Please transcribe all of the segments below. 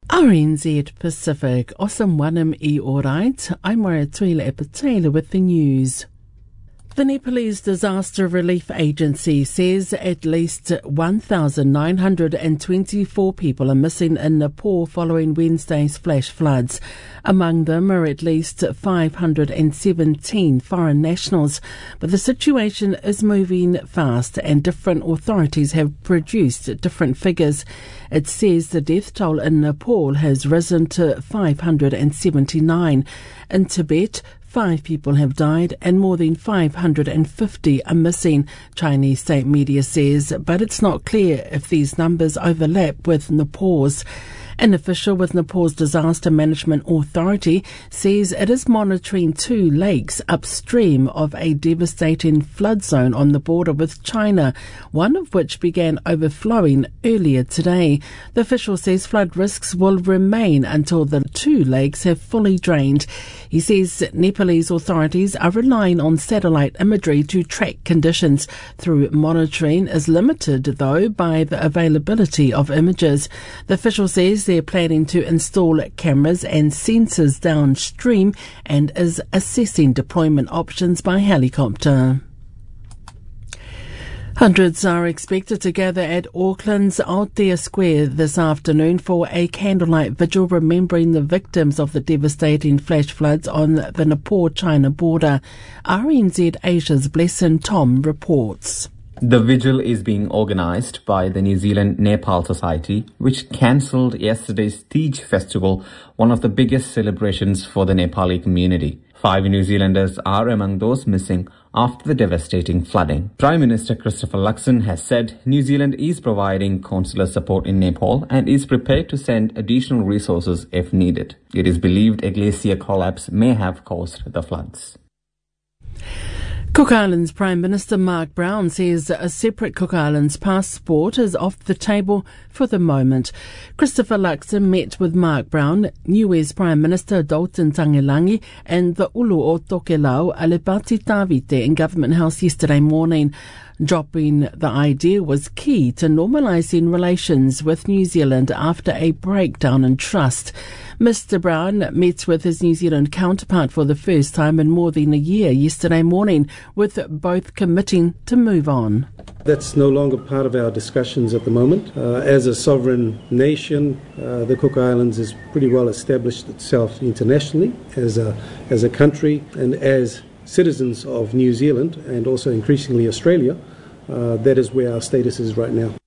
RNZ Pacific, Osamwanam I Alright, I'm Maratwila Epatela with the news. The Nepalese Disaster Relief Agency says at least 1,924 people are missing in Nepal following Wednesday's flash floods. Among them are at least 517 foreign nationals. But the situation is moving fast and different authorities have produced different figures. It says the death toll in Nepal has risen to 579. In Tibet, 5 people have died and more than 550 are missing, Chinese state media says, but it's not clear if these numbers overlap with Nepal's. An official with Nepal's Disaster Management Authority says it is monitoring 2 lakes upstream of a devastating flood zone on the border with China, one of which began overflowing earlier today. The official says flood risks will remain until the 2 lakes have fully drained. He says Nepalese authorities are relying on satellite imagery to track conditions. Through monitoring is limited, though, by the availability of images. The official says they're planning to install cameras and sensors downstream and is assessing deployment options by helicopter. Hundreds are expected to gather at Auckland's Aotea Square this afternoon for a candlelight vigil remembering the victims of the devastating flash floods on the Nepal-China border. RNZ Asia's Blesson Tom reports. The vigil is being organised by the New Zealand Nepal Society, which cancelled yesterday's Tej Festival, one of the biggest celebrations for the Nepali community. 5 New Zealanders are among those missing after the devastating flooding. Prime Minister Christopher Luxon has said New Zealand is providing consular support in Nepal and is prepared to send additional resources if needed. It is believed a glacier collapse may have caused the floods. Cook Islands Prime Minister Mark Brown says a separate Cook Islands passport is off the table for the moment. Christopher Luxon met with Mark Brown, Niue's Prime Minister Dalton Tagelangi and the Ulu o Tokelau Alipati Tavite in Government House yesterday morning. Dropping the idea was key to normalising relations with New Zealand after a breakdown in trust. Mr Brown met with his New Zealand counterpart for the first time in more than a year yesterday morning, with both committing to move on. That's no longer part of our discussions at the moment. As a sovereign nation, the Cook Islands has pretty well established itself internationally as a country, and as citizens of New Zealand and also increasingly Australia, that is where our status is right now.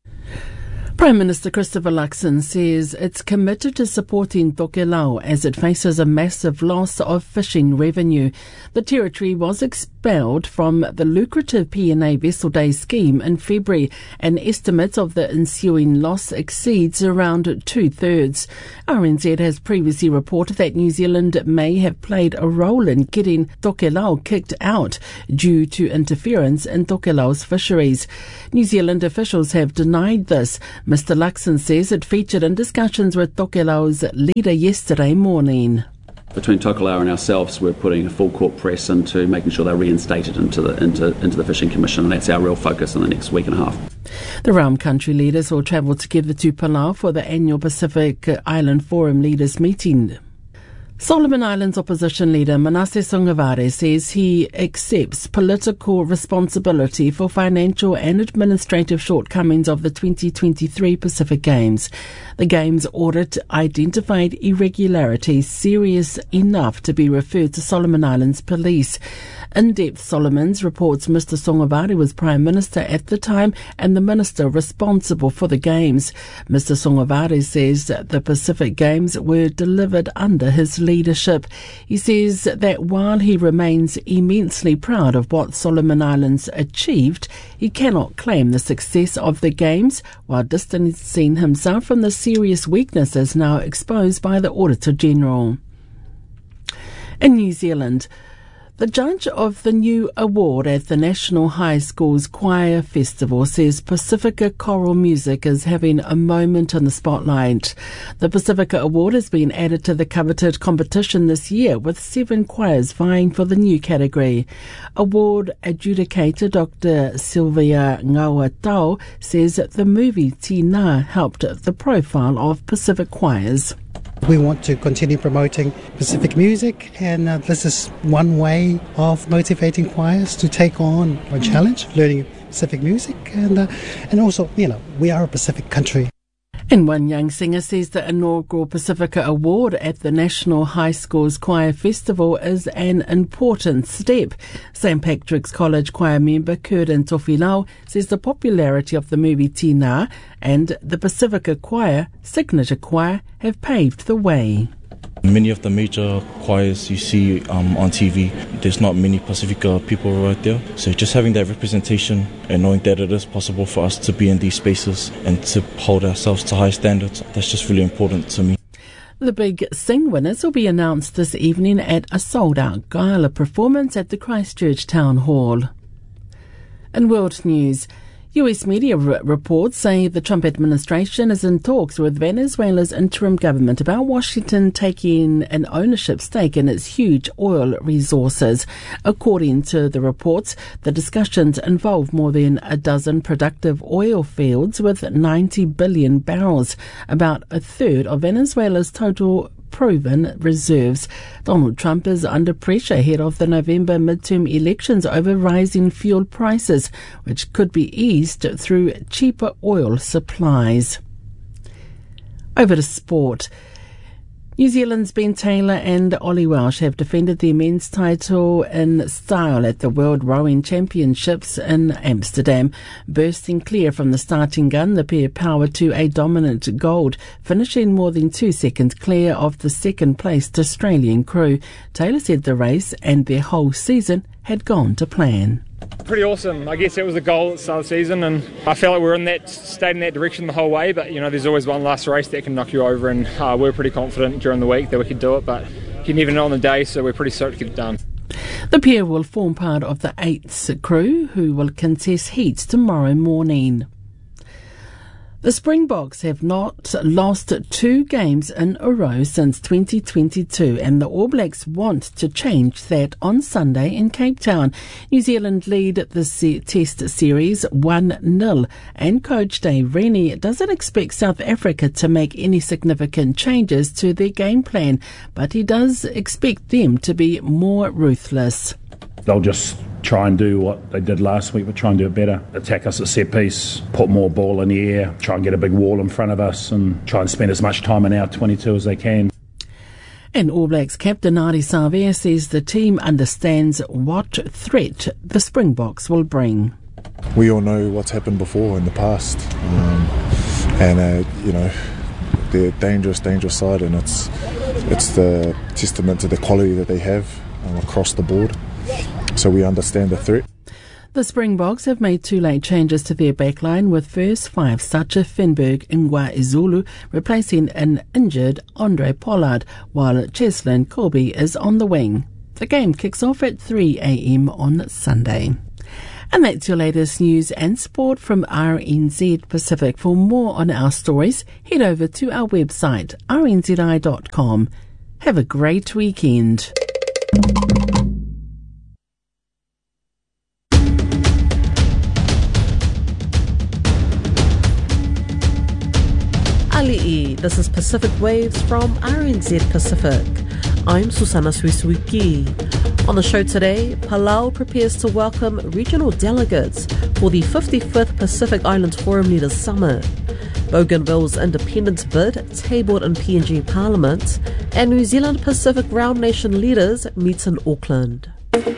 Prime Minister Christopher Luxon says it's committed to supporting Tokelau as it faces a massive loss of fishing revenue. The territory was expelled from the lucrative P&A Vessel Day scheme in February, and estimates of the ensuing loss exceeds around 2/3. RNZ has previously reported that New Zealand may have played a role in getting Tokelau kicked out due to interference in Tokelau's fisheries. New Zealand officials have denied this. Mr Luxon says it featured in discussions with Tokelau's leader yesterday morning. Between Tokelau and ourselves, we're putting a full court press into making sure they're reinstated into the Fishing Commission, and that's our real focus in the next week and a half. The Realm country leaders will travel together to Palau for the annual Pacific Island Forum leaders meeting. Solomon Islands opposition leader Manasseh Sogavare says he accepts political responsibility for financial and administrative shortcomings of the 2023 Pacific Games. The Games audit identified irregularities serious enough to be referred to Solomon Islands police. In-Depth Solomons reports Mr Sogavare was Prime Minister at the time and the Minister responsible for the Games. Mr Sogavare says the Pacific Games were delivered under his leadership. He says that while he remains immensely proud of what Solomon Islands achieved, he cannot claim the success of the Games while distancing himself from the serious weaknesses now exposed by the Auditor General. In New Zealand, The judge of the new award at the National High School's Choir Festival says Pacifica Choral Music is having a moment in the spotlight. The Pacifica Award has been added to the coveted competition this year, with 7 choirs vying for the new category. Award adjudicator Dr. Sylvia Ngauatau says that the movie Tina helped the profile of Pacific choirs. We want to continue promoting Pacific music, and this is one way of motivating choirs to take on a challenge, learning Pacific music, and also, we are a Pacific country. And one young singer says the inaugural Pacifica Award at the National High School's Choir Festival is an important step. St. Patrick's College choir member Curtin Tofilau says the popularity of the movie Tina and the Pacifica Choir, signature choir, have paved the way. Many of the major choirs you see on TV, there's not many Pacifica people right there. So just having that representation and knowing that it is possible for us to be in these spaces and to hold ourselves to high standards, that's just really important to me. The big Sing winners will be announced this evening at a sold-out gala performance at the Christchurch Town Hall. In world news, US media reports say the Trump administration is in talks with Venezuela's interim government about Washington taking an ownership stake in its huge oil resources. According to the reports, the discussions involve more than a dozen productive oil fields with 90 billion barrels, about a third of Venezuela's total proven reserves. Donald Trump is under pressure ahead of the November midterm elections over rising fuel prices, which could be eased through cheaper oil supplies. Over to sport. New Zealand's Ben Taylor and Ollie Welsh have defended their men's title in style at the World Rowing Championships in Amsterdam. Bursting clear from the starting gun, the pair powered to a dominant gold, finishing more than 2 seconds clear of the second-placed Australian crew. Taylor said the race and their whole season had gone to plan. Pretty awesome. I guess that was the goal at the start of the season, and I felt like we were stayed in that direction the whole way, but there's always one last race that can knock you over, and we were pretty confident during the week that we could do it, but you never know on the day, so we're pretty stoked to get it done. The pair will form part of the 8th crew who will contest heats tomorrow morning. The Springboks have not lost 2 games in a row since 2022, and the All Blacks want to change that on Sunday in Cape Town. New Zealand lead the Test series 1-0, and coach Dave Rennie doesn't expect South Africa to make any significant changes to their game plan, but he does expect them to be more ruthless. They'll just try and do what they did last week, but try and do it better. Attack us at set piece, put more ball in the air, try and get a big wall in front of us, and try and spend as much time in our 22 as they can. And All Blacks captain Ardie Savea says the team understands what threat the Springboks will bring. We all know what's happened before in the past, they're dangerous side, and it's the testament to the quality that they have across the board. So we understand the threat. The Springboks have made 2 late changes to their backline, with first 5 Sacha Finberg Ngwa Izulu replacing an injured Andre Pollard, while Cheslin Colby is on the wing. The game kicks off at 3 a.m. on Sunday. And that's your latest news and sport from RNZ Pacific. For more on our stories, head over to our website, rnzi.com. Have a great weekend. Ali'i, this is Pacific Waves from RNZ Pacific. I'm Susana Suisuiki. On the show today, Palau prepares to welcome regional delegates for the 55th Pacific Islands Forum Leaders Summit. Bougainville's independence bid tabled in PNG Parliament, and New Zealand Pacific Round Nation leaders meet in Auckland.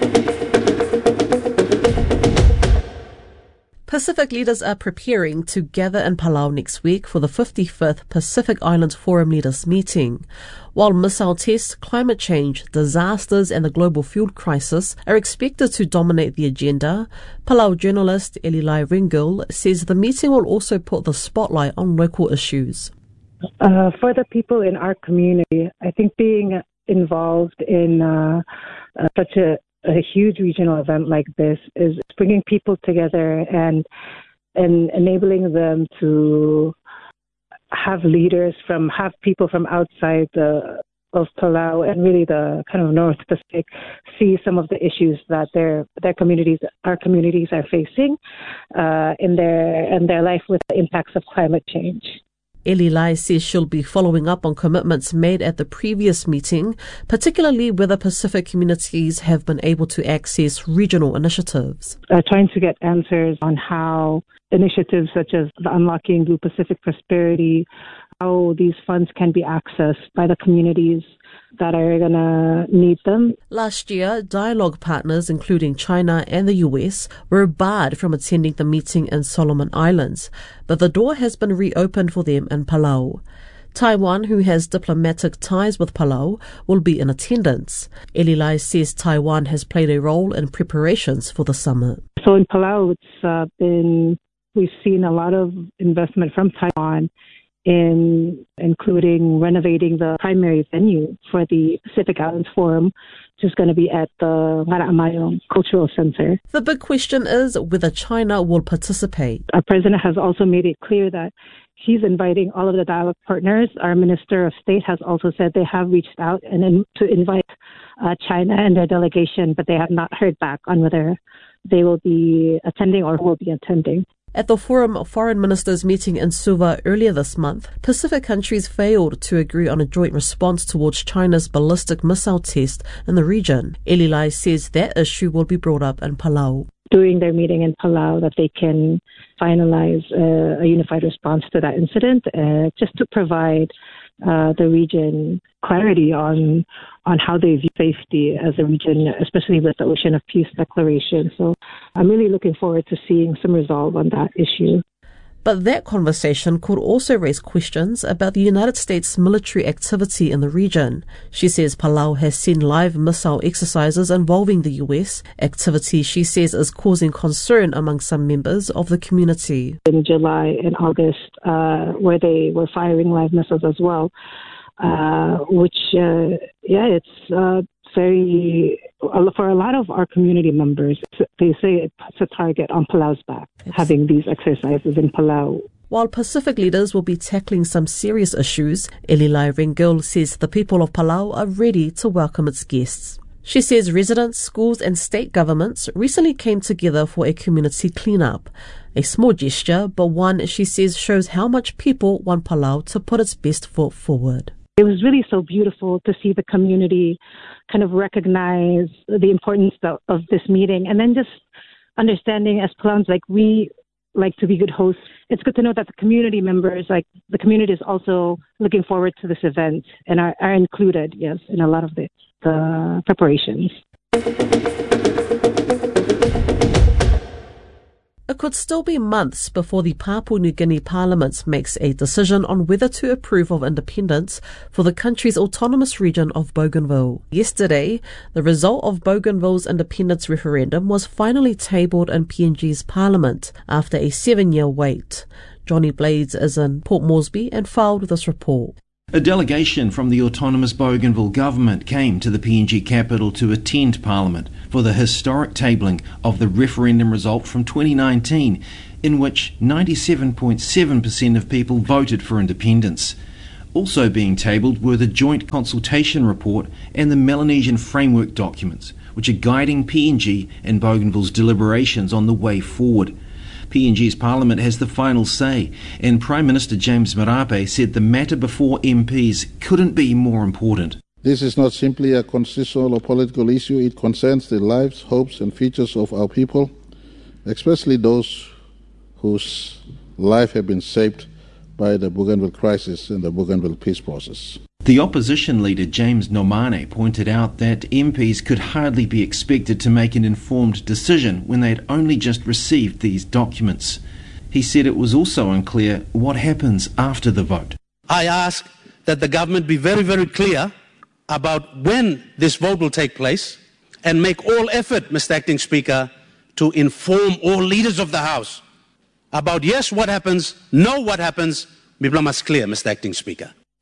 Pacific leaders are preparing to gather in Palau next week for the 55th Pacific Islands Forum Leaders meeting. While missile tests, climate change, disasters and the global fuel crisis are expected to dominate the agenda, Palau journalist Elilai Ringil says the meeting will also put the spotlight on local issues. For the people in our community, I think being involved in such a a huge regional event like this is bringing people together and enabling them to have people from outside of Palau and really the kind of North Pacific see some of the issues that our communities are facing in their life with the impacts of climate change. Eli Lai says she'll be following up on commitments made at the previous meeting, particularly whether Pacific communities have been able to access regional initiatives. Trying to get answers on how initiatives such as the Unlocking Blue Pacific Prosperity, how these funds can be accessed by the communities that are going to need them. Last year, dialogue partners, including China and the US, were barred from attending the meeting in Solomon Islands, but the door has been reopened for them in Palau. Taiwan, who has diplomatic ties with Palau, will be in attendance. Eli Lai says Taiwan has played a role in preparations for the summit. So in Palau, we've seen a lot of investment from Taiwan including renovating the primary venue for the Pacific Islands Forum, which is going to be at the Mara'amayong Cultural Center. The big question is whether China will participate. Our president has also made it clear that he's inviting all of the dialogue partners. Our Minister of State has also said they have reached out to invite China and their delegation, but they have not heard back on whether they will be attending or will be attending. At the Forum Foreign Ministers meeting in Suva earlier this month, Pacific countries failed to agree on a joint response towards China's ballistic missile test in the region. Eli Lai says that issue will be brought up in Palau. During their meeting in Palau, that they can finalize a unified response to that incident, just to provide the region clarity on how they view safety as a region, especially with the Ocean of Peace Declaration. So I'm really looking forward to seeing some resolve on that issue. But that conversation could also raise questions about the United States military activity in the region. She says Palau has seen live missile exercises involving the US, activity she says is causing concern among some members of the community. In July and August, where they were firing live missiles as well, it's very, for a lot of our community members, they say it puts a target on Palau's back, having these exercises in Palau. While Pacific leaders will be tackling some serious issues, Eli Lai Rengel says the people of Palau are ready to welcome its guests. She says residents, schools and state governments recently came together for a community cleanup. A small gesture, but one she says shows how much people want Palau to put its best foot forward. It was really so beautiful to see the community kind of recognize the importance of this meeting, and then just understanding as Palauans, we like to be good hosts. It's good to know that the community members, the community is also looking forward to this event and are included, yes, in a lot of the preparations. It could still be months before the Papua New Guinea Parliament makes a decision on whether to approve of independence for the country's autonomous region of Bougainville. Yesterday, the result of Bougainville's independence referendum was finally tabled in PNG's Parliament after a 7-year wait. Johnny Blades is in Port Moresby and filed this report. A delegation from the autonomous Bougainville government came to the PNG capital to attend Parliament for the historic tabling of the referendum result from 2019, in which 97.7% of people voted for independence. Also being tabled were the Joint Consultation Report and the Melanesian Framework documents, which are guiding PNG and Bougainville's deliberations on the way forward. PNG's Parliament has the final say, and Prime Minister James Marape said the matter before MPs couldn't be more important. This is not simply a constitutional or political issue. It concerns the lives, hopes and futures of our people, especially those whose life have been shaped by the Bougainville crisis and the Bougainville peace process. The opposition leader James Nomane pointed out that MPs could hardly be expected to make an informed decision when they had only just received these documents. He said it was also unclear what happens after the vote. I ask that the government be very, very clear about when this vote will take place and make all effort, Mr. Acting Speaker, to inform all leaders of the House about yes, what happens, no, what happens. Biblamas clear, Mr. Acting Speaker.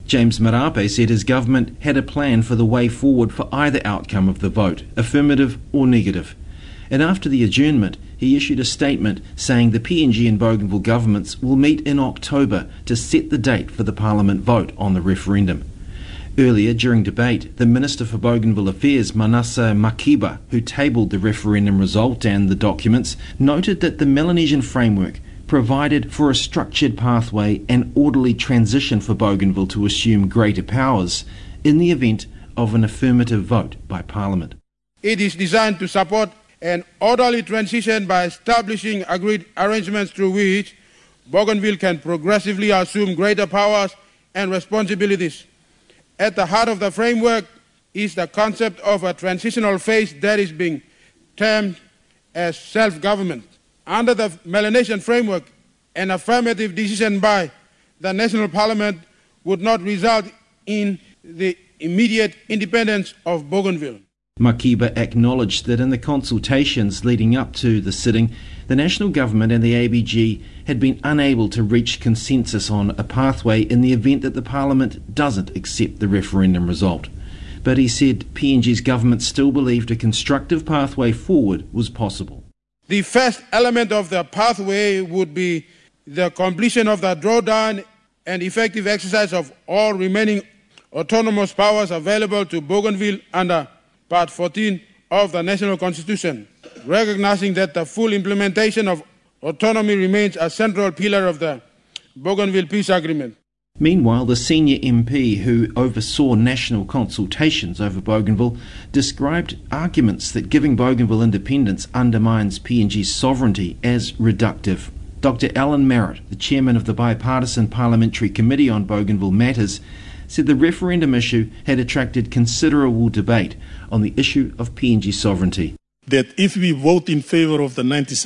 James Marape said his government had a plan for the way forward for either outcome of the vote, affirmative or negative. And after the adjournment, he issued a statement saying the PNG and Bougainville governments will meet in October to set the date for the Parliament vote on the referendum. Earlier, during debate, the Minister for Bougainville Affairs, Manasseh Makiba, who tabled the referendum result and the documents, noted that the Melanesian framework provided for a structured pathway and orderly transition for Bougainville to assume greater powers in the event of an affirmative vote by Parliament. It is designed to support an orderly transition by establishing agreed arrangements through which Bougainville can progressively assume greater powers and responsibilities. At the heart of the framework is the concept of a transitional phase that is being termed as self-government. Under the Melanesian framework, an affirmative decision by the National Parliament would not result in the immediate independence of Bougainville. Makiba acknowledged that in the consultations leading up to the sitting, the national government and the ABG had been unable to reach consensus on a pathway in the event that the Parliament doesn't accept the referendum result. But he said PNG's government still believed a constructive pathway forward was possible. The first element of the pathway would be the completion of the drawdown and effective exercise of all remaining autonomous powers available to Bougainville under Part 14 of the National Constitution, recognizing that the full implementation of autonomy remains a central pillar of the Bougainville Peace Agreement. Meanwhile, the senior MP who oversaw national consultations over Bougainville described arguments that giving Bougainville independence undermines PNG's sovereignty as reductive. Dr. Alan Merritt, the chairman of the Bipartisan Parliamentary Committee on Bougainville Matters, said the referendum issue had attracted considerable debate on the issue of PNG sovereignty. That if we vote in favour of the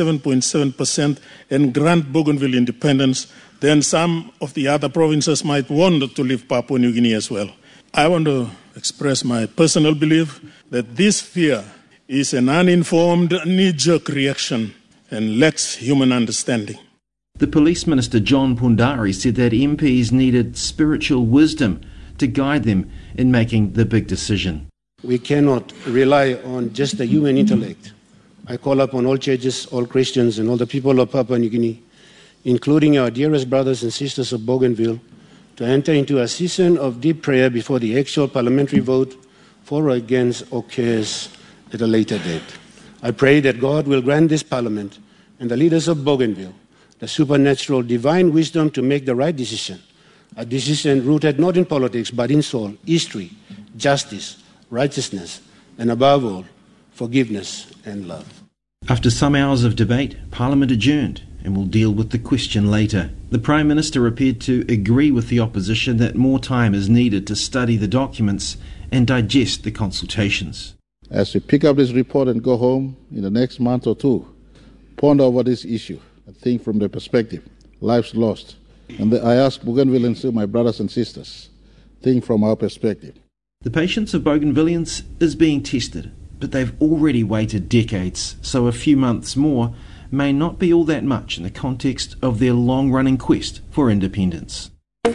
97.7% and grant Bougainville independence, then some of the other provinces might want to leave Papua New Guinea as well. I want to express my personal belief that this fear is an uninformed knee-jerk reaction and lacks human understanding. The Police Minister John Pundari said that MPs needed spiritual wisdom to guide them in making the big decision. We cannot rely on just the human intellect. I call upon all churches, all Christians, and all the people of Papua New Guinea, including our dearest brothers and sisters of Bougainville, to enter into a season of deep prayer before the actual parliamentary vote for or against occurs at a later date. I pray that God will grant this parliament and the leaders of Bougainville the supernatural divine wisdom to make the right decision, a decision rooted not in politics but in soul, history, justice, righteousness, and above all, forgiveness and love. After some hours of debate, Parliament adjourned and will deal with the question later. The Prime Minister appeared to agree with the opposition that more time is needed to study the documents and digest the consultations. As we pick up this report and go home in the next month or two, ponder over this issue and think from the perspective, lives lost. And I ask Bougainvilleans, my brothers and sisters, think from our perspective. The patience of Bougainvilleans is being tested, but they've already waited decades, so a few months more may not be all that much in the context of their long-running quest for independence.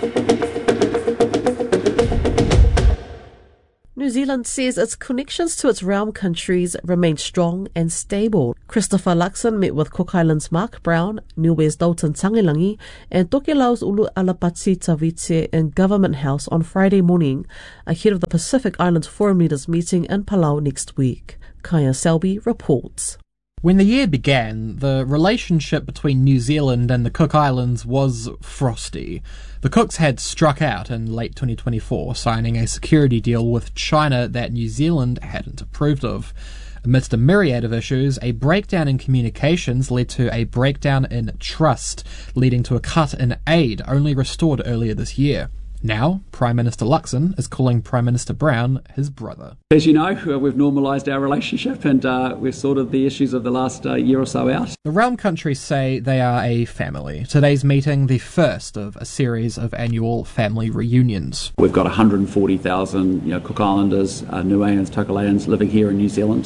New Zealand says its connections to its realm countries remain strong and stable. Christopher Luxon met with Cook Islands' Mark Brown, Niue's Dalton Tangilangi, and Tokelau's Ulu Alapati Tavite in Government House on Friday morning, ahead of the Pacific Islands Foreign Leaders meeting in Palau next week. Kaya Selby reports. When the year began, the relationship between New Zealand and the Cook Islands was frosty. The Cooks had struck out in late 2024, signing a security deal with China that New Zealand hadn't approved of. Amidst a myriad of issues, a breakdown in communications led to a breakdown in trust, leading to a cut in aid only restored earlier this year. Now, Prime Minister Luxon is calling Prime Minister Brown his brother. As you know, we've normalised our relationship and we've sorted the issues of the last year or so out. The realm countries say they are a family. Today's meeting, the first of a series of annual family reunions. We've got 140,000 Cook Islanders, Niueans, Tokelauans living here in New Zealand.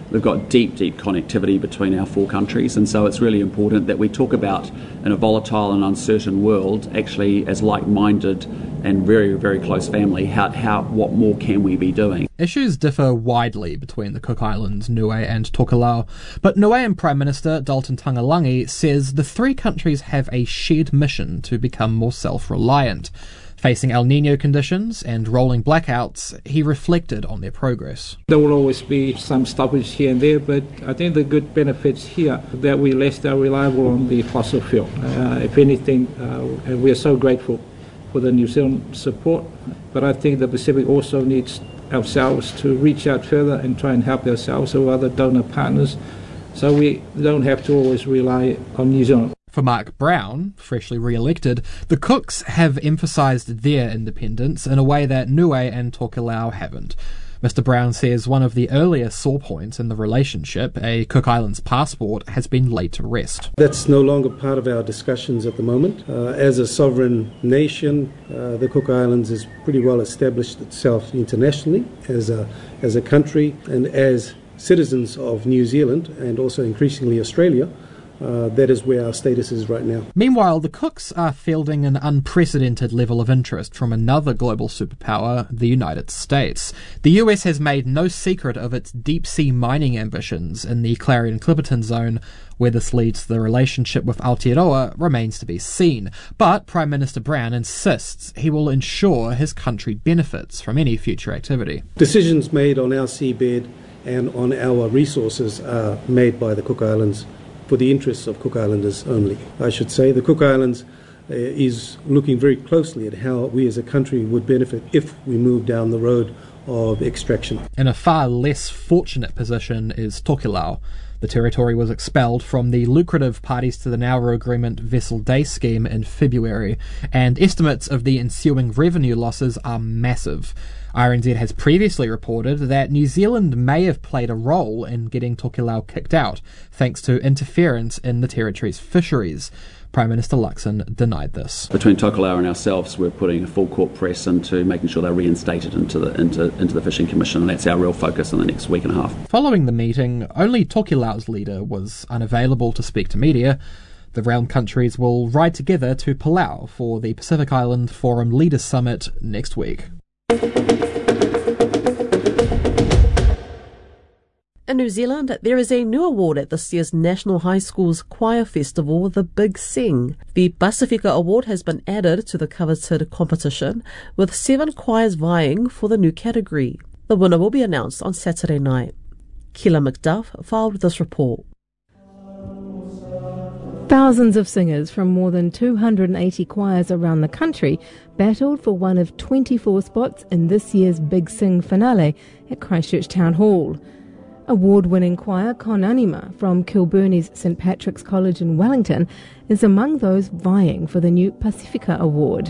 We've got deep connectivity between our four countries, and so it's really important that we talk about, in a volatile and uncertain world, actually as like-minded and very, very close family, what more can we be doing? Issues differ widely between the Cook Islands, Niue and Tokelau, but Niuean Prime Minister Dalton Tangalangi says the three countries have a shared mission to become more self-reliant. Facing El Niño conditions and rolling blackouts, he reflected on their progress. There will always be some stoppage here and there, but I think the good benefits here that we're less reliable on the fossil fuel. If anything, and we are so grateful for the New Zealand support, but I think the Pacific also needs ourselves to reach out further and try and help ourselves or other donor partners, so we don't have to always rely on New Zealand. For Mark Brown, freshly re-elected, the Cooks have emphasised their independence in a way that Niue and Tokelau haven't. Mr. Brown says one of the earlier sore points in the relationship, a Cook Islands passport, has been laid to rest. That's no longer part of our discussions at the moment. As a sovereign nation, the Cook Islands has pretty well established itself internationally as a country, and as citizens of New Zealand and also increasingly Australia. That is where our status is right now. Meanwhile, the Cooks are fielding an unprecedented level of interest from another global superpower, the United States. The US has made no secret of its deep-sea mining ambitions in the Clarion-Clipperton zone. Where this leads to the relationship with Aotearoa remains to be seen, but Prime Minister Brown insists he will ensure his country benefits from any future activity. Decisions made on our seabed and on our resources are made by the Cook Islands for the interests of Cook Islanders only. I should say the Cook Islands is looking very closely at how we as a country would benefit if we move down the road of extraction. In a far less fortunate position is Tokelau. The territory was expelled from the lucrative Parties to the Nauru Agreement Vessel Day scheme in February, and estimates of the ensuing revenue losses are massive. RNZ has previously reported that New Zealand may have played a role in getting Tokelau kicked out, thanks to interference in the territory's fisheries. Prime Minister Luxon denied this. Between Tokelau and ourselves, we're putting a full court press into making sure they're reinstated into the Fishing Commission, and that's our real focus in the next week and a half. Following the meeting, only Tokelau's leader was unavailable to speak to media. The realm countries will ride together to Palau for the Pacific Island Forum Leaders Summit next week. In New Zealand, there is a new award at this year's National High School's Choir Festival, the Big Sing. The Pacifica Award has been added to the coveted competition, with 7 choirs vying for the new category. The winner will be announced on Saturday night. Kila McDuff filed this report. Thousands of singers from more than 280 choirs around the country battled for one of 24 spots in this year's Big Sing finale at Christchurch Town Hall. Award-winning choir Con Anima from Kilburney's St Patrick's College in Wellington is among those vying for the new Pacifica Award.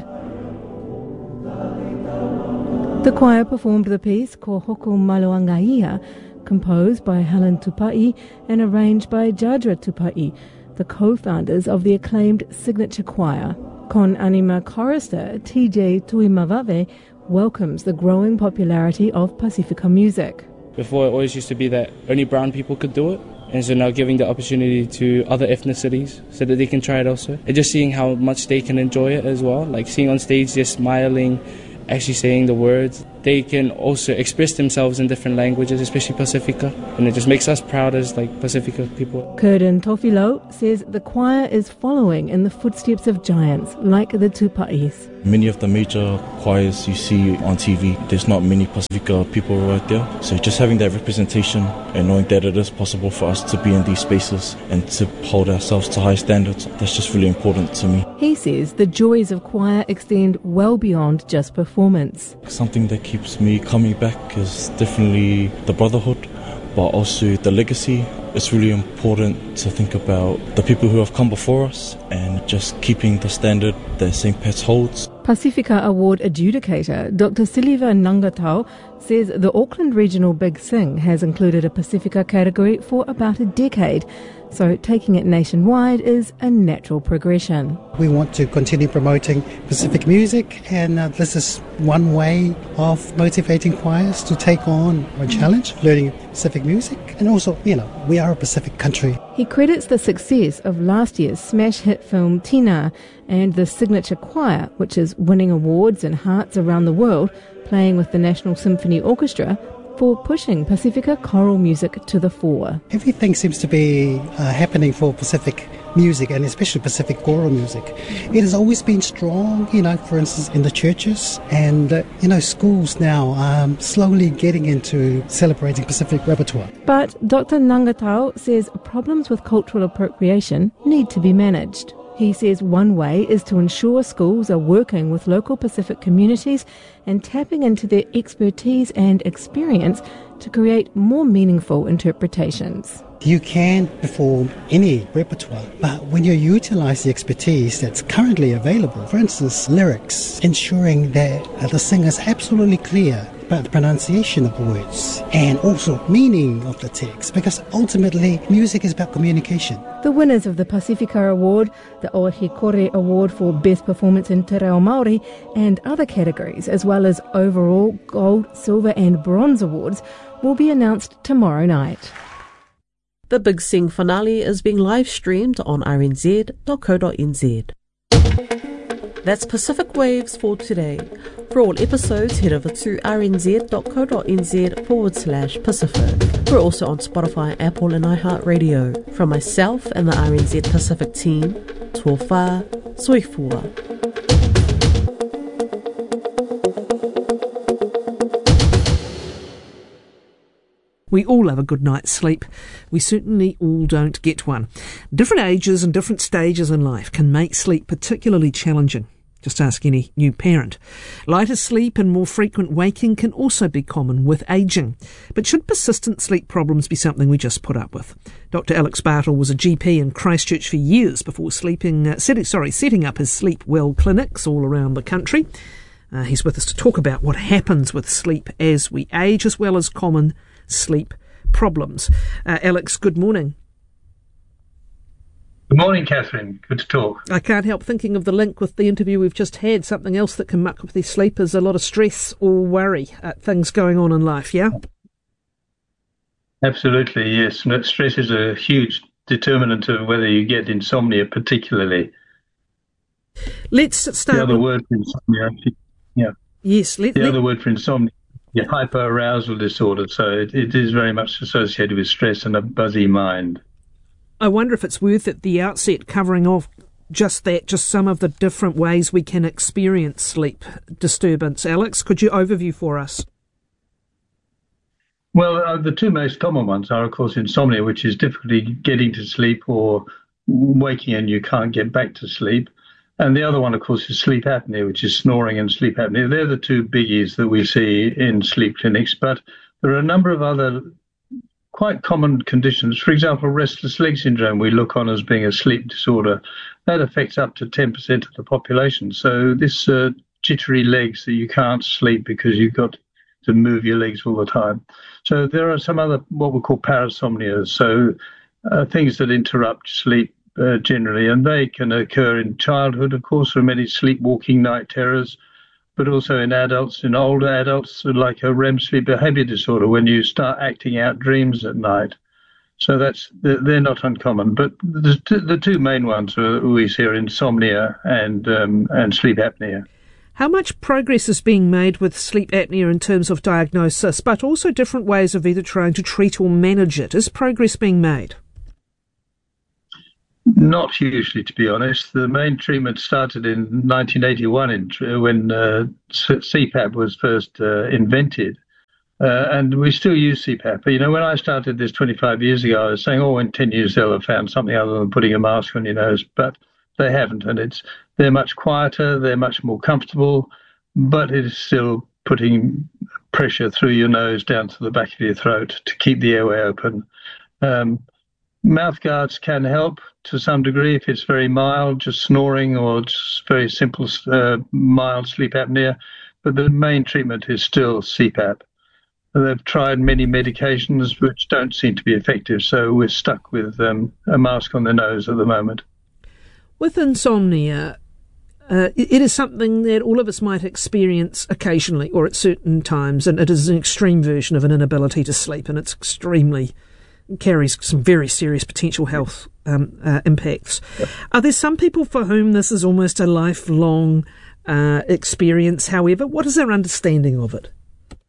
The choir performed the piece Ko Hoko Maluangaia, composed by Helen Tupai and arranged by Jadra Tupai, the co-founders of the acclaimed signature choir. Con Anima chorister TJ Tuimavave welcomes the growing popularity of Pacifica music. Before, it always used to be that only brown people could do it, and so now giving the opportunity to other ethnicities so that they can try it also. And just seeing how much they can enjoy it as well, like seeing on stage, just smiling, actually saying the words. They can also express themselves in different languages, especially Pacifica, and it just makes us proud as Pacifica people. Curtin Tofilo says the choir is following in the footsteps of giants like the Tupa'is. Many of the major choirs you see on TV, there's not many Pacifica people right there. So just having that representation and knowing that it is possible for us to be in these spaces and to hold ourselves to high standards, that's just really important to me. He says the joys of choir extend well beyond just performance. Something that keeps me coming back is definitely the brotherhood, but also the legacy. It's really important to think about the people who have come before us and just keeping the standard that St. Pat's holds. Pacifica Award adjudicator Dr. Silva Nangatau says the Auckland Regional Big Sing has included a Pacifica category for about a decade, so taking it nationwide is a natural progression. We want to continue promoting Pacific music, and this is one way of motivating choirs to take on a challenge, learning Pacific music. And also, we are a Pacific country. He credits the success of last year's smash hit film Tina and the Signature Choir, which is winning awards and hearts around the world, playing with the National Symphony Orchestra, for pushing Pacifica choral music to the fore. Everything seems to be happening for Pacific music, and especially Pacific choral music. It has always been strong, for instance, in the churches, and, schools now are slowly getting into celebrating Pacific repertoire. But Dr. Nangatau says problems with cultural appropriation need to be managed. He says one way is to ensure schools are working with local Pacific communities and tapping into their expertise and experience to create more meaningful interpretations. You can perform any repertoire, but when you utilize the expertise that's currently available, for instance, lyrics, ensuring that the singer is absolutely clear about the pronunciation of words and also meaning of the text, because ultimately music is about communication. The winners of the Pacifica Award, the Ohikore Award for Best Performance in Te Reo Māori, and other categories, as well as overall gold, silver and bronze awards, will be announced tomorrow night. The Big Sing finale is being live streamed on rnz.co.nz. That's Pacific Waves for today. For all episodes, head over to rnz.co.nz/Pacific. We're also on Spotify, Apple and iHeartRadio. From myself and the RNZ Pacific team, Tuofa Soifua. We all have a good night's sleep. We certainly all don't get one. Different ages and different stages in life can make sleep particularly challenging. Just ask any new parent. Lighter sleep and more frequent waking can also be common with ageing. But should persistent sleep problems be something we just put up with? Dr. Alex Bartle was a GP in Christchurch for years before setting up his Sleep Well clinics all around the country. He's with us to talk about what happens with sleep as we age, as well as common sleep problems. Alex, good morning. Good morning, Catherine. Good to talk. I can't help thinking of the link with the interview we've just had. Something else that can muck up their sleep is a lot of stress or worry at things going on in life, yeah? Absolutely, yes. Stress is a huge determinant of whether you get insomnia particularly. Let's start the other word for insomnia. Yeah. Yes. The other word for insomnia. Yeah, hyperarousal disorder, so it is very much associated with stress and a buzzy mind. I wonder if it's worth at the outset covering off just some of the different ways we can experience sleep disturbance. Alex, could you overview for us? Well, the two most common ones are, of course, insomnia, which is difficulty getting to sleep or waking and you can't get back to sleep. And the other one, of course, is sleep apnea, which is snoring and sleep apnea. They're the two biggies that we see in sleep clinics. But there are a number of other quite common conditions. For example, restless leg syndrome we look on as being a sleep disorder. That affects up to 10% of the population. So this jittery legs that you can't sleep because you've got to move your legs all the time. So there are some other what we call parasomnias, so things that interrupt sleep generally, and they can occur in childhood, of course. There are many sleepwalking night terrors, but also in adults, in older adults, like a REM sleep behavior disorder, when you start acting out dreams at night. So they're not uncommon. But the two main ones we see are insomnia and sleep apnea. How much progress is being made with sleep apnea in terms of diagnosis, but also different ways of either trying to treat or manage it? Is progress being made? Not hugely, to be honest. The main treatment started in 1981 when CPAP was first invented. And we still use CPAP. But, when I started this 25 years ago, I was saying, in 10 years they'll have found something other than putting a mask on your nose. But they haven't. And they're much quieter, they're much more comfortable, but it is still putting pressure through your nose down to the back of your throat to keep the airway open. Mouth guards can help to some degree if it's very mild, just snoring, or just very simple mild sleep apnea. But the main treatment is still CPAP. They've tried many medications which don't seem to be effective, so we're stuck with a mask on the nose at the moment. With insomnia, it is something that all of us might experience occasionally or at certain times, and it is an extreme version of an inability to sleep, and it's carries some very serious potential health impacts. Are there some people for whom this is almost a lifelong experience, however? What is our understanding of it?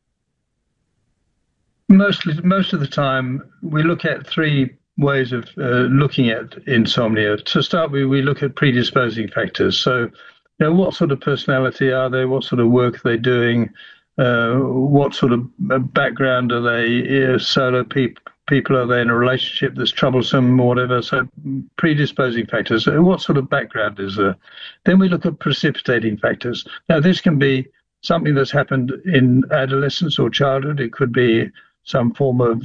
Most of the time, we look at three ways of looking at insomnia. To start with, we look at predisposing factors. So, what sort of personality are they? What sort of work are they doing? What sort of background are they? Solo people, are they in a relationship that's troublesome or whatever? So, predisposing factors. What sort of background is there? Then we look at precipitating factors. Now, this can be something that's happened in adolescence or childhood. It could be some form of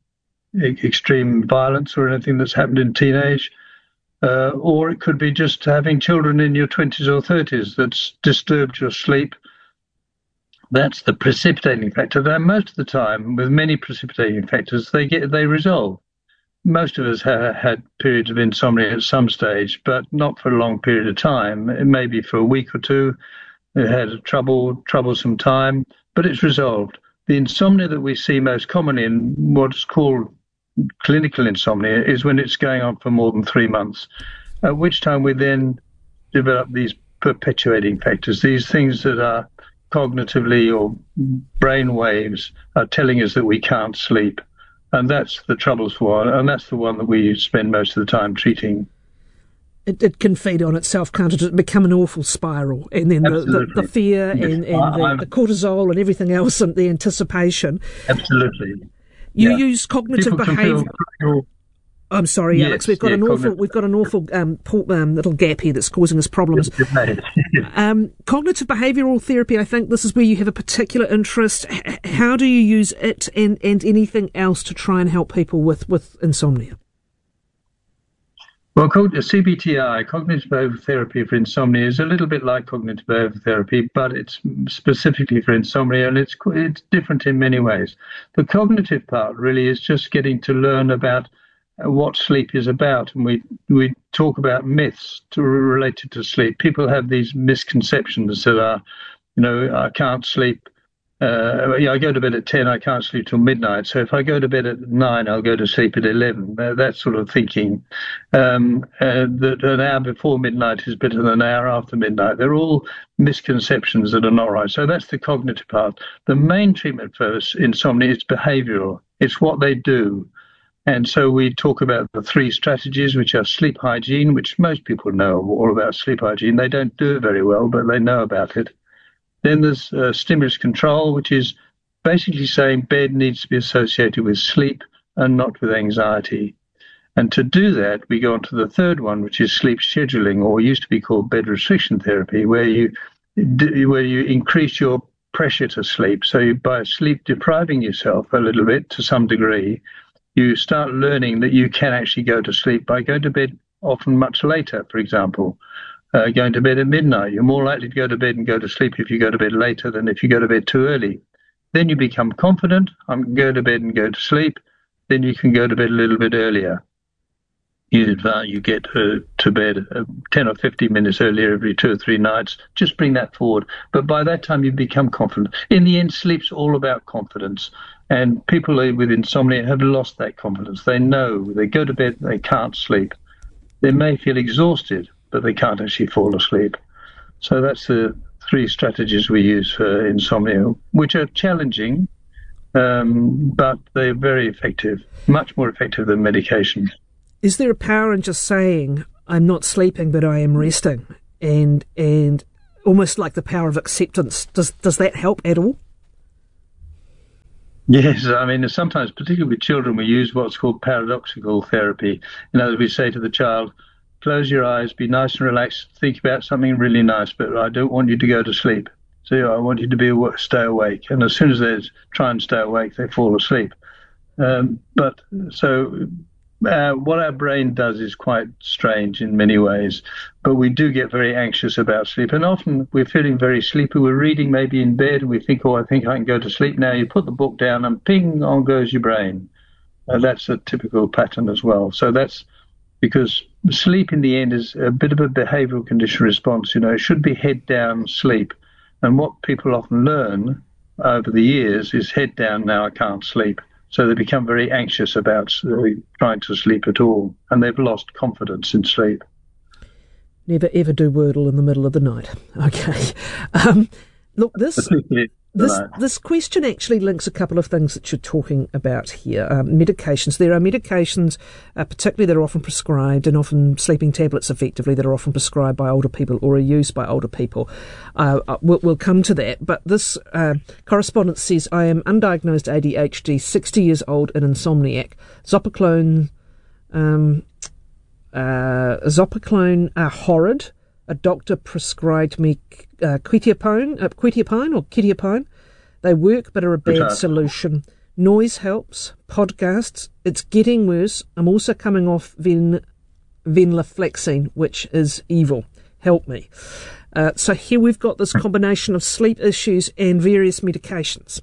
extreme violence or anything that's happened in teenage, or it could be just having children in your 20s or 30s that's disturbed your sleep. That's the precipitating factor. Now, most of the time, with many precipitating factors, they resolve. Most of us have had periods of insomnia at some stage, but not for a long period of time. It may be for a week or two. It had a troublesome time, but it's resolved. The insomnia that we see most commonly in what's called clinical insomnia is when it's going on for more than 3 months, at which time we then develop these perpetuating factors, these things that are cognitively or brain waves are telling us that we can't sleep. And that's the troubles one, and that's the one that we spend most of the time treating. It can feed on itself, can't it? It become an awful spiral, and then the fear and the cortisol and everything else, and the anticipation. Absolutely. You use cognitive behaviour. I'm sorry, Alex. We've got an awful little gap here that's causing us problems. Cognitive behavioural therapy. I think this is where you have a particular interest. How do you use it and anything else to try and help people with insomnia? Well, CBTI, cognitive behavioural therapy for insomnia, is a little bit like cognitive behavioural therapy, but it's specifically for insomnia, and it's different in many ways. The cognitive part really is just getting to learn about what sleep is about, and we talk about myths related to sleep. People have these misconceptions that are, I can't sleep. I go to bed at 10, I can't sleep till midnight. So if I go to bed at 9, I'll go to sleep at 11. That sort of thinking. That an hour before midnight is better than an hour after midnight. They're all misconceptions that are not right. So that's the cognitive part. The main treatment for insomnia is behavioural. It's what they do. And so we talk about the 3 strategies, which are sleep hygiene, which most people know all about sleep hygiene. They don't do it very well, but they know about it. Then there's stimulus control, which is basically saying bed needs to be associated with sleep and not with anxiety. And to do that, we go on to the 3rd one, which is sleep scheduling, or used to be called bed restriction therapy, where you increase your pressure to sleep. So by sleep depriving yourself a little bit to some degree, you start learning that you can actually go to sleep by going to bed often much later, for example. Going to bed at midnight. You're more likely to go to bed and go to sleep if you go to bed later than if you go to bed too early. Then you become confident. I can go to bed and go to sleep. Then you can go to bed a little bit earlier. You get to bed 10 or 15 minutes earlier every 2 or 3 nights. Just bring that forward. But by that time, you become confident. In the end, sleep's all about confidence. And people with insomnia have lost that confidence. They know they go to bed, they can't sleep. They may feel exhausted, but they can't actually fall asleep. So that's the 3 strategies we use for insomnia, which are challenging, but they're very effective, much more effective than medication. Is there a power in just saying, I'm not sleeping, but I am resting? And almost like the power of acceptance. Does that help at all? Yes, I mean, sometimes, particularly with children, we use what's called paradoxical therapy. In other words, we say to the child, close your eyes, be nice and relaxed, think about something really nice, but I don't want you to go to sleep. So I want you to stay awake. And as soon as they try and stay awake, they fall asleep. But so what our brain does is quite strange in many ways, but we do get very anxious about sleep. And often we're feeling very sleepy. We're reading maybe in bed and we think, I think I can go to sleep now. You put the book down and ping, on goes your brain. That's a typical pattern as well. So that's because sleep in the end is a bit of a behavioural condition response. It should be head down sleep. And what people often learn over the years is head down, now I can't sleep. So they become very anxious about trying to sleep at all, and they've lost confidence in sleep. Never ever do Wordle in the middle of the night. Okay. Look, this question actually links a couple of things that you're talking about here. Medications. There are medications, particularly that are often prescribed, and often sleeping tablets effectively, that are often prescribed by older people or are used by older people. We'll come to that. But this correspondent says, I am undiagnosed ADHD, 60 years old and insomniac. Zopiclone horrid. A doctor prescribed me quetiapine. They work but are a bad solution. Noise helps. Podcasts. It's getting worse. I'm also coming off venlafaxine, which is evil. Help me. So here we've got this combination of sleep issues and various medications.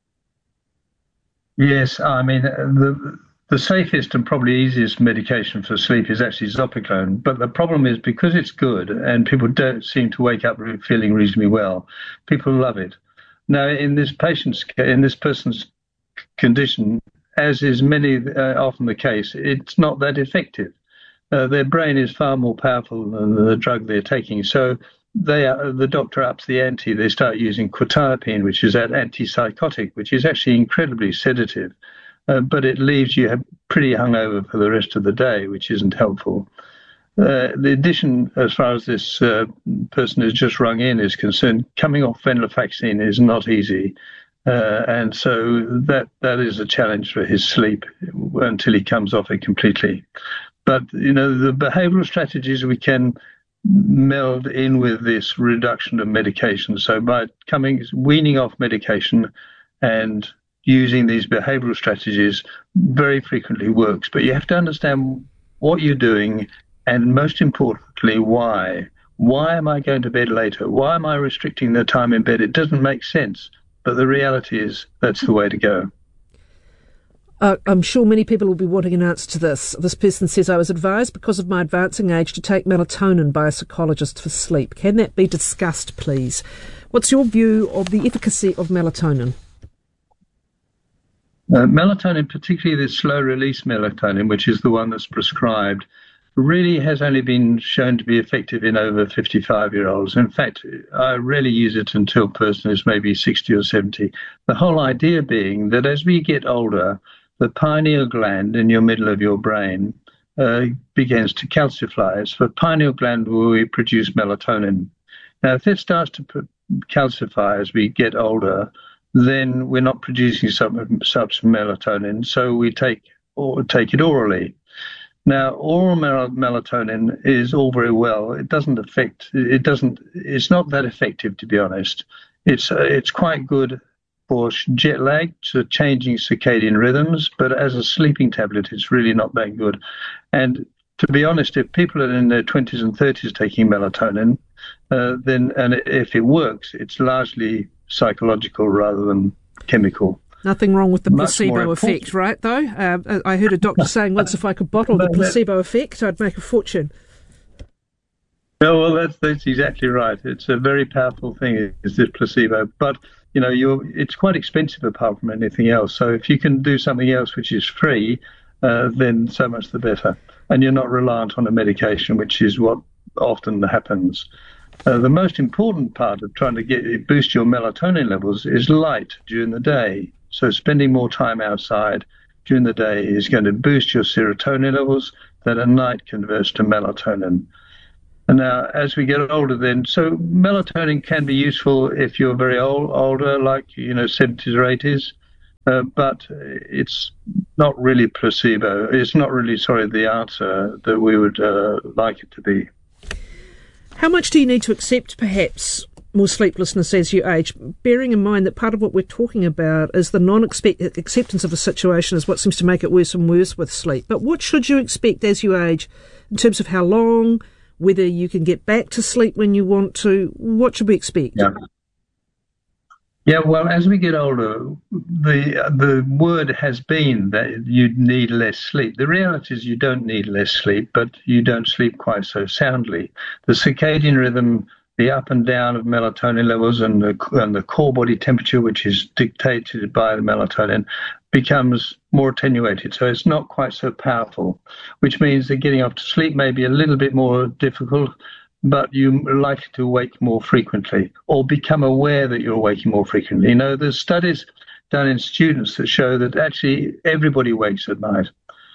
Yes, I mean, the safest and probably easiest medication for sleep is actually Zopiclone. But the problem is, because it's good and people don't seem to wake up feeling reasonably well, people love it. Now, in this person's condition, as is often the case, it's not that effective. Their brain is far more powerful than the drug they're taking. So the doctor ups the ante. They start using quetiapine, which is that antipsychotic, which is actually incredibly sedative. But it leaves you pretty hungover for the rest of the day, which isn't helpful. The addition, as far as this person who's just rung in is concerned, coming off venlafaxine is not easy. And so that is a challenge for his sleep until he comes off it completely. But, the behavioural strategies we can meld in with this reduction of medication. So by weaning off medication and using these behavioural strategies very frequently works. But you have to understand what you're doing, and most importantly, why. Why am I going to bed later? Why am I restricting the time in bed? It doesn't make sense. But the reality is that's the way to go. I'm sure many people will be wanting an answer to this. This person says, I was advised because of my advancing age to take melatonin by a psychologist for sleep. Can that be discussed, please? What's your view of the efficacy of melatonin? Melatonin, particularly the slow-release melatonin, which is the one that's prescribed, really has only been shown to be effective in over 55-year-olds. In fact, I rarely use it until a person is maybe 60 or 70. The whole idea being that as we get older, the pineal gland in your middle of your brain begins to calcify. It's the pineal gland where we produce melatonin. Now, if it starts to calcify as we get older, then we're not producing such melatonin, so we take it orally. Now, oral melatonin is all very well. It's not that effective, to be honest. It's quite good for jet lag, so changing circadian rhythms, but as a sleeping tablet, it's really not that good. And to be honest, if people are in their 20s and 30s taking melatonin, then if it works, it's largely psychological rather than chemical. Nothing wrong with the placebo effect, right, though? I heard a doctor saying once if I could bottle the placebo effect, I'd make a fortune. No, well, that's exactly right. It's a very powerful thing, is this placebo. But, it's quite expensive apart from anything else. So if you can do something else which is free, then so much the better. And you're not reliant on a medication, which is what often happens. The most important part of trying to boost your melatonin levels is light during the day. So spending more time outside during the day is going to boost your serotonin levels that at night converts to melatonin. And now, as we get older so melatonin can be useful if you're very older, like, 70s or 80s, but it's not really placebo. It's not really, the answer that we would like it to be. How much do you need to accept, perhaps, more sleeplessness as you age, bearing in mind that part of what we're talking about is the non-acceptance of a situation is what seems to make it worse and worse with sleep. But what should you expect as you age in terms of how long, whether you can get back to sleep when you want to? What should we expect? Yeah, well, as we get older, the word has been that you need less sleep. The reality is you don't need less sleep, but you don't sleep quite so soundly. The circadian rhythm, the up and down of melatonin levels and the core body temperature, which is dictated by the melatonin, becomes more attenuated. So it's not quite so powerful, which means that getting off to sleep may be a little bit more difficult, but you're likely to wake more frequently or become aware that you're waking more frequently. You know, there's studies done in students that show that actually everybody wakes at night.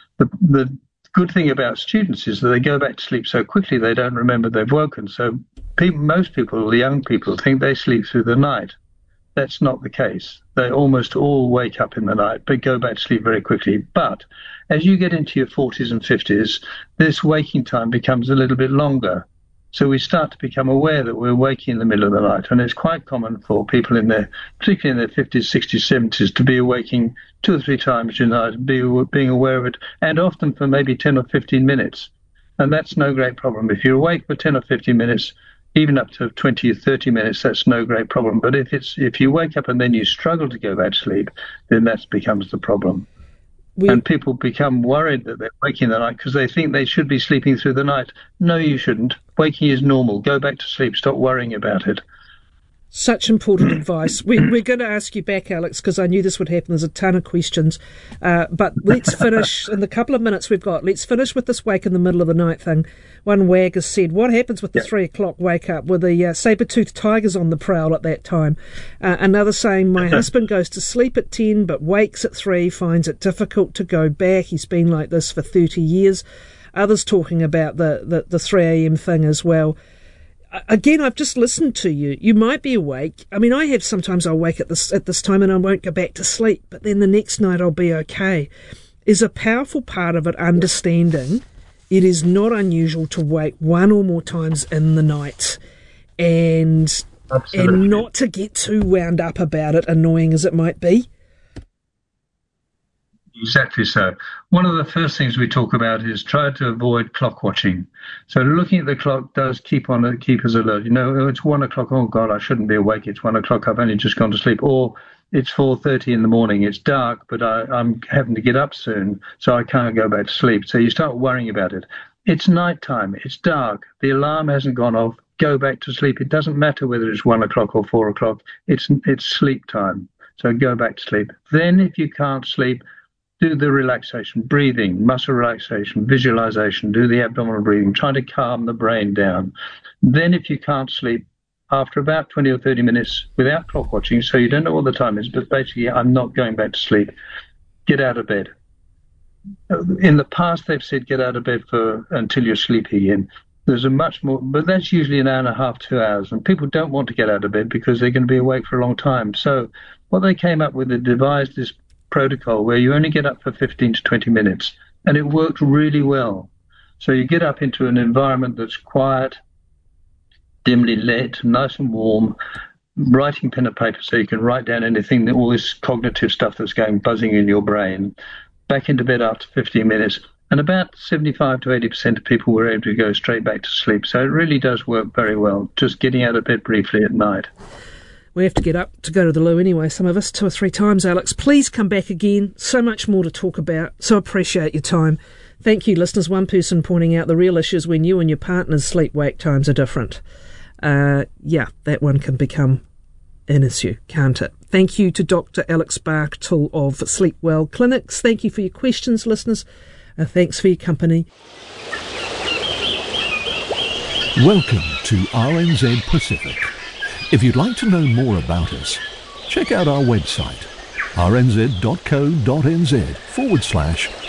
The good thing about students is that they go back to sleep so quickly they don't remember they've woken. So most people, the young people, think they sleep through the night. That's not the case. They almost all wake up in the night but go back to sleep very quickly. But as you get into your 40s and 50s, this waking time becomes a little bit longer. So we start to become aware that we're waking in the middle of the night. And it's quite common for people particularly in their 50s, 60s, 70s, to be awaking 2 or 3 times a night, being aware of it, and often for maybe 10 or 15 minutes. And that's no great problem. If you're awake for 10 or 15 minutes, even up to 20 or 30 minutes, that's no great problem. But if you wake up and then you struggle to go back to sleep, then that becomes the problem. And people become worried that they're waking in the night because they think they should be sleeping through the night. No, you shouldn't. Waking is normal. Go back to sleep. Stop worrying about it. Such important advice. We're going to ask you back, Alex, because I knew this would happen. There's a ton of questions. But let's finish, in the couple of minutes we've got, let's finish with this wake in the middle of the night thing. One wag has said, what happens with the 3 o'clock wake up with the saber-toothed tigers on the prowl at that time? Another saying, my husband goes to sleep at 10 but wakes at 3, finds it difficult to go back. He's been like this for 30 years. Others talking about the 3 a.m. thing as well. Again, I've just listened to you. You might be awake. I mean, sometimes I'll wake at this time and I won't go back to sleep, but then the next night I'll be okay. Is a powerful part of it understanding it is not unusual to wake 1 or more times in the night and not to get too wound up about it, annoying as it might be. Exactly so. One of the first things we talk about is try to avoid clock watching. So looking at the clock does keep us alert. You know, it's 1 o'clock. Oh God, I shouldn't be awake. It's 1 o'clock. I've only just gone to sleep. Or it's 4:30 in the morning. It's dark, but I'm having to get up soon, so I can't go back to sleep. So you start worrying about it. It's nighttime. It's dark. The alarm hasn't gone off. Go back to sleep. It doesn't matter whether it's 1 o'clock or 4 o'clock. It's sleep time. So go back to sleep. Then if you can't sleep, do the relaxation, breathing, muscle relaxation, visualization, do the abdominal breathing, trying to calm the brain down. Then if you can't sleep, after about 20 or 30 minutes, without clock watching, so you don't know what the time is, but basically I'm not going back to sleep, get out of bed. In the past, they've said get out of bed until you're sleepy again. There's a much more, but that's usually an hour and a half, 2 hours, and people don't want to get out of bed because they're going to be awake for a long time. So what they came up with, they devised this protocol where you only get up for 15 to 20 minutes, and it worked really well. So you get up into an environment that's quiet, dimly lit, nice and warm, writing pen and paper so you can write down anything, all this cognitive stuff that's going buzzing in your brain, back into bed after 15 minutes, and about 75 to 80% of people were able to go straight back to sleep. So it really does work very well, just getting out of bed briefly at night. We have to get up to go to the loo anyway, some of us, 2 or 3 times, Alex. Please come back again. So much more to talk about. So appreciate your time. Thank you, listeners. One person pointing out the real issue is when you and your partner's sleep-wake times are different. That one can become an issue, can't it? Thank you to Dr. Alex Barktle of Sleep Well Clinics. Thank you for your questions, listeners. Thanks for your company. Welcome to RNZ Pacific. If you'd like to know more about us, check out our website, rnz.co.nz/